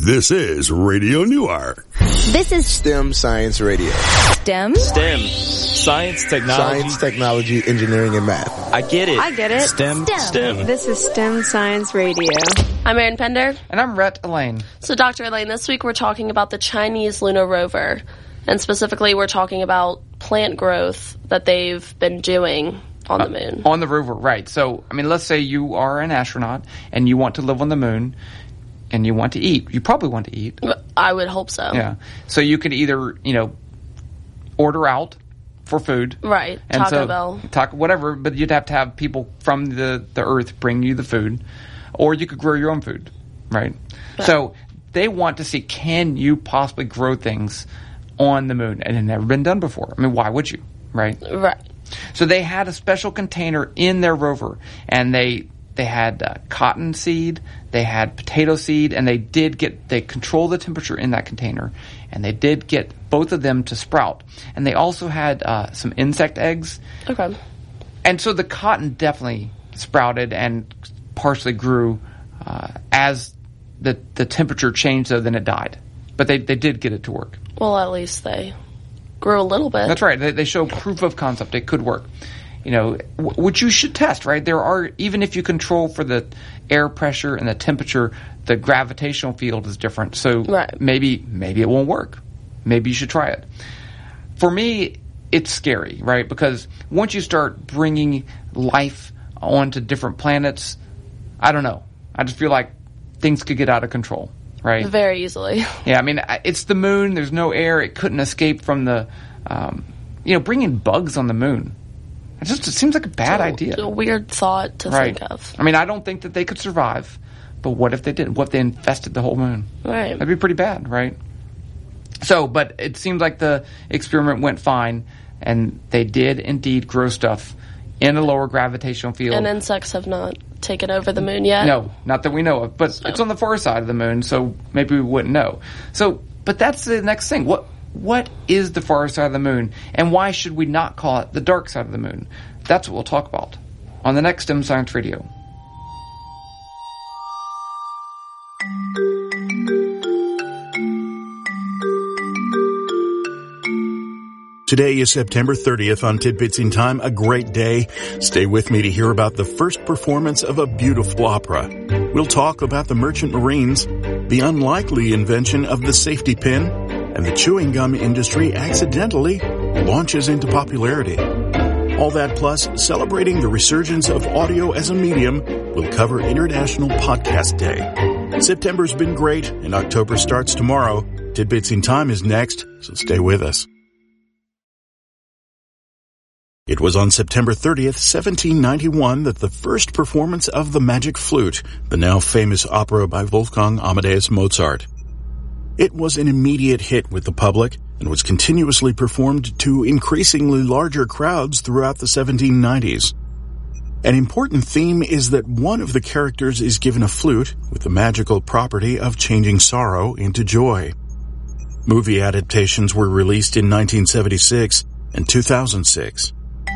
This is Radio Newark. This is STEM Science Radio. STEM? STEM. Science, technology, engineering, and math. I get it. I get it. STEM. This is STEM Science Radio. I'm Erin Pender. And I'm Rhett Elaine. So, Dr. Elaine, this week we're talking about the Chinese lunar rover. And specifically, we're talking about plant growth that they've been doing on the moon. On the rover, right. So, I mean, let's say you are an astronaut and you want to live on the moon and you want to eat. You probably want to eat. I would hope so. Yeah. So you could either, order out for food. Right. And Taco Bell. Whatever, but you'd have to have people from the Earth bring you the food. Or you could grow your own food, right? So they want to see, can you possibly grow things on the moon? And it had never been done before. I mean, why would you, right? Right. So they had a special container in their rover, and they had cotton seed, they had potato seed, and they control the temperature in that container, and they did get both of them to sprout. And they also had some insect eggs. Okay. And so the cotton definitely sprouted and partially grew as the temperature changed, though, then it died. But they did get it to work. Well, at least they grew a little bit. That's right. They show proof of concept. It could work. Which you should test, right? There are, even if you control for the air pressure and the temperature, the gravitational field is different. So maybe it won't work. Maybe you should try it. For me, it's scary, right? Because once you start bringing life onto different planets, I don't know. I just feel like things could get out of control, right? Very easily. Yeah, I mean, it's the moon. There's no air. It couldn't escape from the, bringing bugs on the moon. It seems like a bad idea. A weird thought to think of. I mean, I don't think that they could survive. But what if they did? What if they infested the whole moon? Right. That'd be pretty bad, right? So, but it seems like the experiment went fine, and they did indeed grow stuff in a lower gravitational field. And insects have not taken over the moon yet? No, not that we know of. But it's on the far side of the moon, so maybe we wouldn't know. So, but that's the next thing. What is the far side of the moon, and why should we not call it the dark side of the moon? That's what we'll talk about on the next STEM Science Radio. Today is September 30th on Tidbits in Time, a great day. Stay with me to hear about the first performance of a beautiful opera. We'll talk about the Merchant Marines, the unlikely invention of the safety pin, and the chewing gum industry accidentally launches into popularity. All that plus celebrating the resurgence of audio as a medium. We'll cover International Podcast Day. September's been great, and October starts tomorrow. Tidbits in Time is next, so stay with us. It was on September 30th, 1791 that the first performance of The Magic Flute, the now famous opera by Wolfgang Amadeus Mozart. It was an immediate hit with the public and was continuously performed to increasingly larger crowds throughout the 1790s. An important theme is that one of the characters is given a flute with the magical property of changing sorrow into joy. Movie adaptations were released in 1976 and 2006.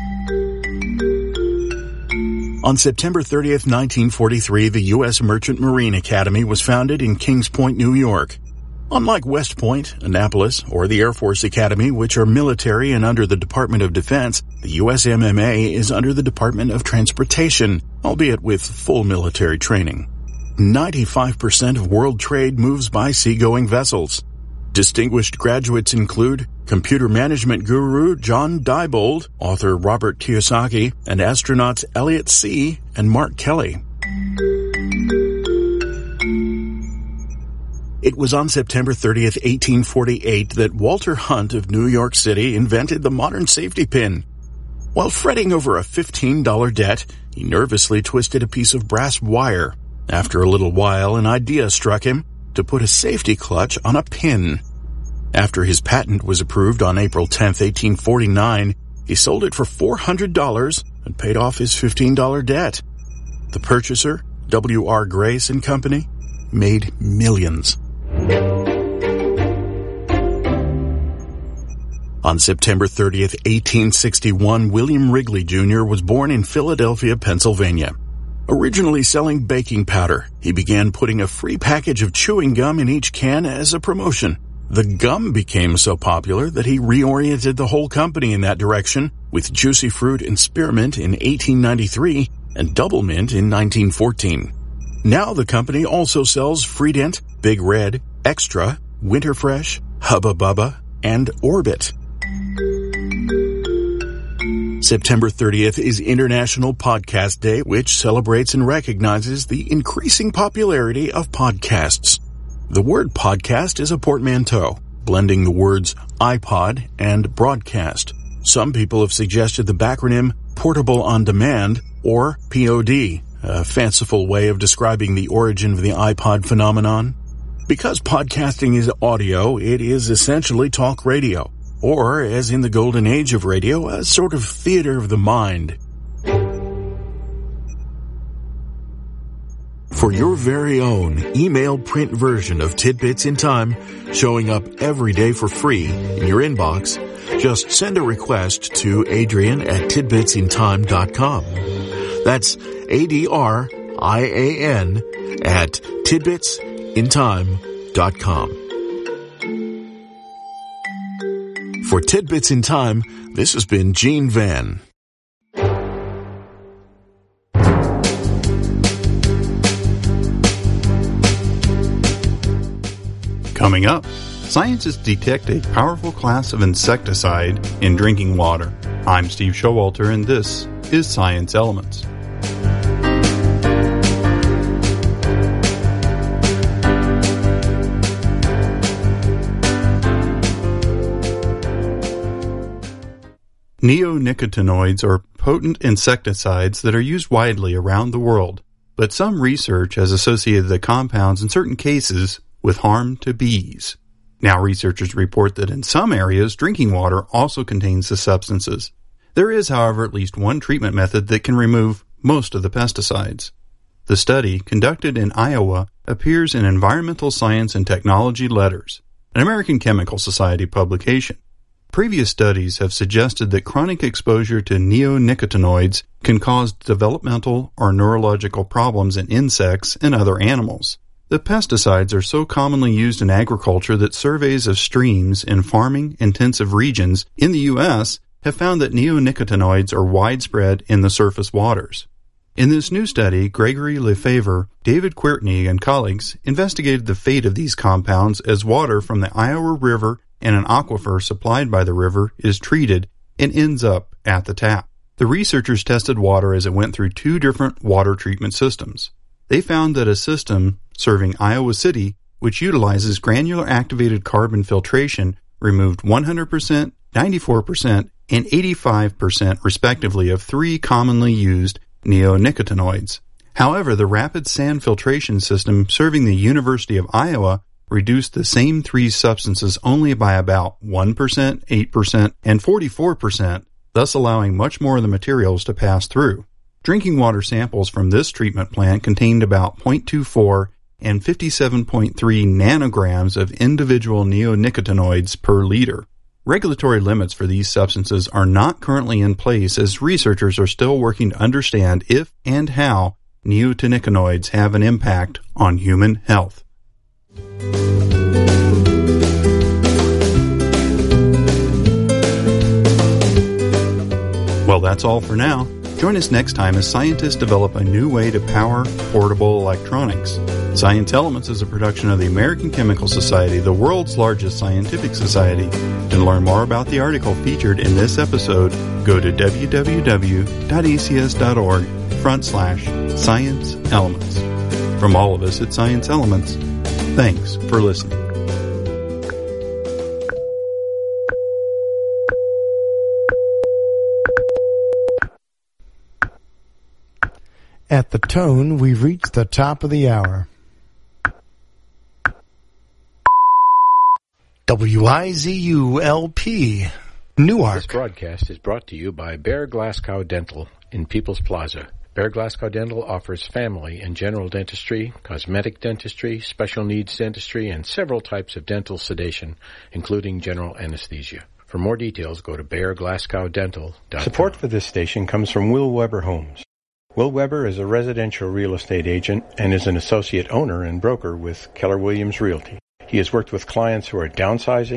On September 30th, 1943, the U.S. Merchant Marine Academy was founded in Kings Point, New York. Unlike West Point, Annapolis, or the Air Force Academy, which are military and under the Department of Defense, the USMMA is under the Department of Transportation, albeit with full military training. 95% of world trade moves by seagoing vessels. Distinguished graduates include computer management guru John Diebold, author Robert Kiyosaki, and astronauts Elliot See and Mark Kelly. It was on September 30th, 1848 that Walter Hunt of New York City invented the modern safety pin. While fretting over a $15 debt, he nervously twisted a piece of brass wire. After a little while, an idea struck him to put a safety clutch on a pin. After his patent was approved on April 10th, 1849, he sold it for $400 and paid off his $15 debt. The purchaser, W.R. Grace and Company, made millions. On September 30th, 1861, William Wrigley Jr. was born in Philadelphia, Pennsylvania. Originally selling baking powder, he began putting a free package of chewing gum in each can as a promotion. The gum became so popular that he reoriented the whole company in that direction, with Juicy Fruit and Spearmint in 1893 and Double Mint in 1914. Now the company also sells Freedent, Big Red, Extra, Winterfresh, Hubba Bubba, and Orbit. September 30th is International Podcast Day, which celebrates and recognizes the increasing popularity of podcasts. The word podcast is a portmanteau, blending the words iPod and broadcast. Some people have suggested the backronym Portable on Demand, or POD, a fanciful way of describing the origin of the iPod phenomenon. Because podcasting is audio, it is essentially talk radio, or, as in the golden age of radio, a sort of theater of the mind. For your very own email print version of Tidbits in Time, showing up every day for free in your inbox, just send a request to Adrian@tidbitsintime.com. That's ADRIAN at tidbitsintime.com. For Tidbits in Time, this has been Gene Van. Coming up, scientists detect a powerful class of insecticide in drinking water. I'm Steve Showalter, and this is Science Elements. Neonicotinoids are potent insecticides that are used widely around the world, but some research has associated the compounds in certain cases with harm to bees. Now researchers report that in some areas, drinking water also contains the substances. There is, however, at least one treatment method that can remove most of the pesticides. The study, conducted in Iowa, appears in Environmental Science and Technology Letters, an American Chemical Society publication. Previous studies have suggested that chronic exposure to neonicotinoids can cause developmental or neurological problems in insects and other animals. The pesticides are so commonly used in agriculture that surveys of streams in farming-intensive regions in the U.S. have found that neonicotinoids are widespread in the surface waters. In this new study, Gregory Lefevre, David Quirtney, and colleagues investigated the fate of these compounds as water from the Iowa River and an aquifer supplied by the river is treated and ends up at the tap. The researchers tested water as it went through two different water treatment systems. They found that a system serving Iowa City, which utilizes granular activated carbon filtration, removed 100%, 94%, and 85% respectively of three commonly used neonicotinoids. However, the rapid sand filtration system serving the University of Iowa reduced the same three substances only by about 1%, 8%, and 44%, thus allowing much more of the materials to pass through. Drinking water samples from this treatment plant contained about 0.24 and 57.3 nanograms of individual neonicotinoids per liter. Regulatory limits for these substances are not currently in place as researchers are still working to understand if and how neonicotinoids have an impact on human health. Well, that's all for now. Join us next time as scientists develop a new way to power portable electronics. Science Elements is a production of the American Chemical Society, the world's largest scientific society. To learn more about the article featured in this episode, go to www.acs.org/Science Elements. From all of us at Science Elements, thanks for listening. At the tone, we've reached the top of the hour. WIZU-LP, Newark. This broadcast is brought to you by Bear Glasgow Dental in People's Plaza. Bear Glasgow Dental offers family and general dentistry, cosmetic dentistry, special needs dentistry, and several types of dental sedation, including general anesthesia. For more details, go to bearglasgowdental.com. Support for this station comes from Will Weber Homes. Will Weber is a residential real estate agent and is an associate owner and broker with Keller Williams Realty. He has worked with clients who are downsizing,